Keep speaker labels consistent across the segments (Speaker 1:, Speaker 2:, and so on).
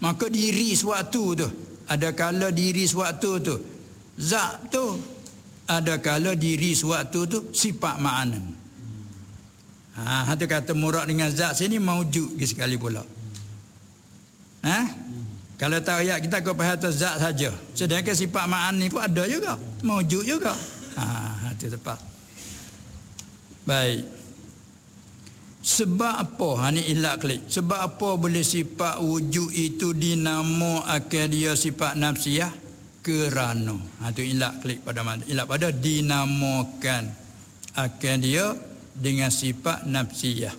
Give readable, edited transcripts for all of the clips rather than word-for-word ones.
Speaker 1: Maka diri sewaktu tu, ada kala diri sewaktu tu zat tu, ada kala diri sewaktu tu sifat ma'nan. Itu kata murad dengan zat sini maujud sekali pula. Kalau tak ayat kita kau faham zat saja. Sedangkan sifat ma'an ni pun ada juga, maujud juga. Itu tepat. Baik. Sebab apa? Ni ilat klik. Sebab apa boleh sifat wujud itu dinamakan dia sifat nafsiyah? Kerana. Itu ilat klik pada mana? Ilat pada dinamakan akan dia dengan sifat nafsiyah.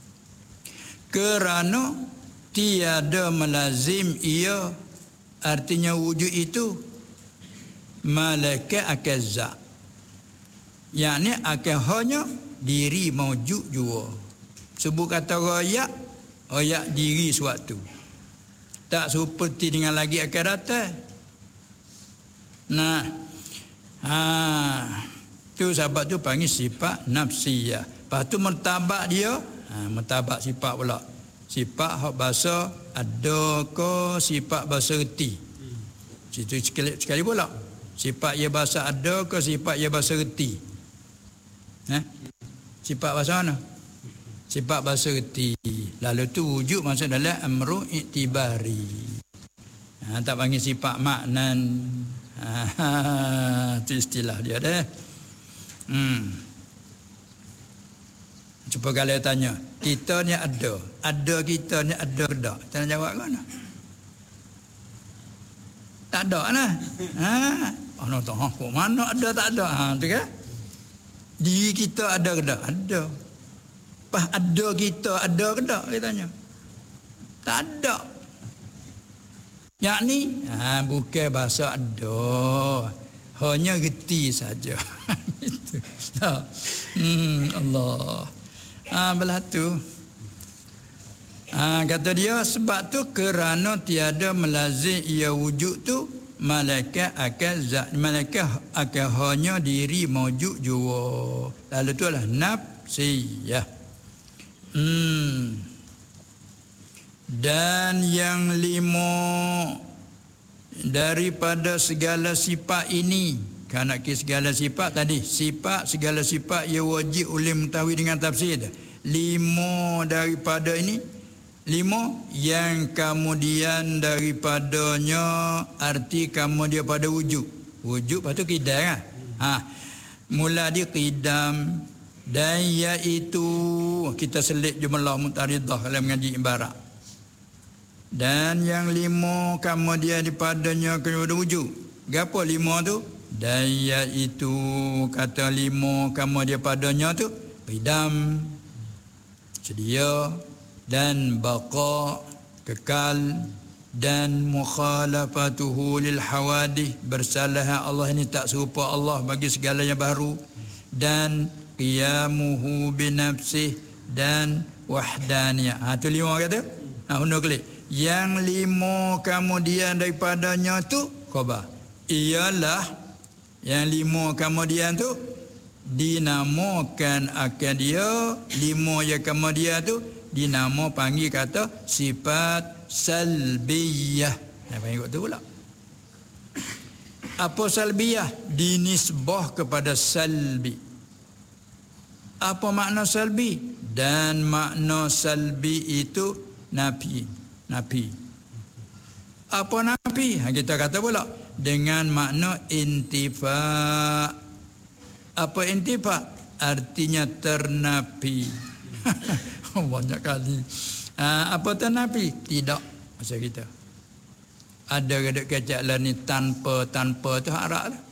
Speaker 1: Kerana tiada melazim ia, artinya wujud itu malaikat akan zat. Yang ni akan hanya diri maujud jua. Sebut kata royak, royak diri suatu. Tak seperti dengan lagi akan datang. Nah, tu sebab tu panggil sifat nafsiyah. Lepas tu mertabak dia, mertabak sifat pula. Sifat hak bahasa ada ke sifat bahasa reti. Situ sekali pula. Sifat ia bahasa ada ke sifat ia bahasa reti. Sifat bahasa mana? Sifat bahasa reti. Lalu tu wujud masuk dalam amru iktibari. Tak panggil sifat maknan. Itu istilah dia dah. Cuba kalau tanya, kita ni ada kita ni ada ke tak? Kita nak jawab ke mana? Tak ada lah. Mana tahu kok mana ada tak ada. Tu kan? Diri kita ada ke tak? Ada. Pas ada kita ada ke tak? Kita tanya. Tak ada. Yang ni bukan bahasa ada. Hanya reti saja. Itu. Allah. Belah tu. Kata dia sebab tu kerana tiada melazim ia wujud tu malaikat akan zat, malaikat akan hanya diri maujud jua. Lalu tu lah nafsiyah. Dan yang lima daripada segala sifat ini, kerana segala sifat tadi, sifat segala sifat ia wajib oleh mengetahui dengan tafsir. Lima daripada ini, lima yang kemudian daripadanya arti kemudian pada wujud. Wujud lepas tu qidam kan? Mula dia qidam dan iaitu kita selit jumlah mutaridah kalau mengaji ibarat. Dan yang lima kemudian daripadanya kepada wujud. Gapo lima tu? Dan iaitu kata lima kemudian padanya tu qidam, sedia, dan baqa, kekal, dan mukhalafatuhu lil hawadith, bersalah Allah ini tak serupa Allah bagi segala yang baru, dan qiyamuhu binafsih, dan wahdaniyah. Tu lima kata. Hundur klik. Yang lima kemudian daripadanya tu khabar. Ialah yang lima kemudian tu dinamakan akan dia, lima yang kemudian tu dinamo panggil kata sifat salbiyah. Panggil tu pula. Apa salbiyah? Dinisbah kepada salbi. Apa makna salbi? Dan makna salbi itu nafi. Nafi. Apa nafi? Kita kata pula dengan makna intifa. Apa intifa? Artinya ternafi. Banyak kali. Apa ternafi? Tidak. Masa kita ada kecak lah ni tanpa tu harap lah.